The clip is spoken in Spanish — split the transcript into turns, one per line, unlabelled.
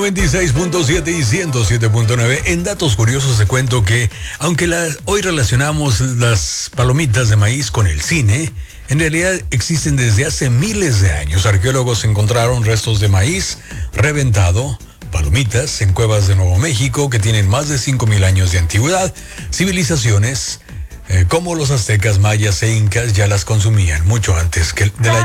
96.7 y 107.9. En datos curiosos te cuento que, aunque hoy relacionamos las palomitas de maíz con el cine, en realidad existen desde hace miles de años. Arqueólogos encontraron restos de maíz reventado, palomitas, en cuevas de Nuevo México que tienen más de 5,000 años de antigüedad. Civilizaciones como los aztecas, mayas e incas ya las consumían mucho antes que de la